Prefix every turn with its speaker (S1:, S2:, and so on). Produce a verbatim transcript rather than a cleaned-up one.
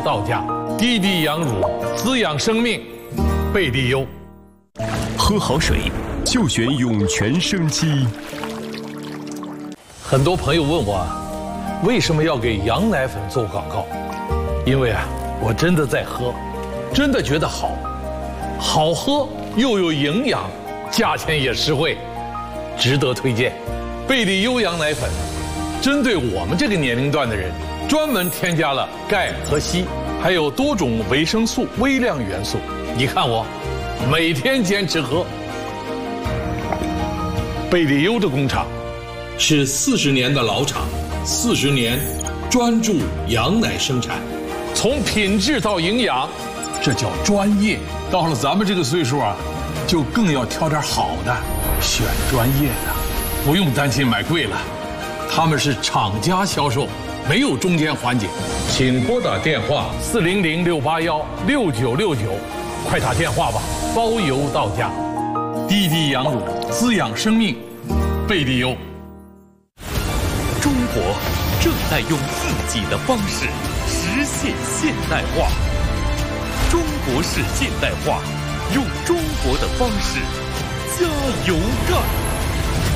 S1: 到家，滴滴羊乳滋养生命，贝蒂优。
S2: 喝好水就选涌泉生机。
S1: 很多朋友问我，为什么要给羊奶粉做广告？因为啊，我真的在喝，真的觉得好，好喝又有营养，价钱也实惠，值得推荐。贝蒂优羊奶粉，针对我们这个年龄段的人，专门添加了钙和硒，还有多种维生素、微量元素。你看我，每天坚持喝。贝蒂优的工厂是四十年的老厂，四十年专注羊奶生产，从品质到营养，这叫专业。到了咱们这个岁数啊，就更要挑点好的，选专业的，不用担心买贵了。他们是厂家销售，没有中间环节。请拨打电话四零零六八幺六九六九，快打电话吧，包邮到家。滴滴羊乳滋养生命，贝蒂优。
S3: 中国正在用自己的方式实现现代化。中国式现代化，用中国的方式加油干！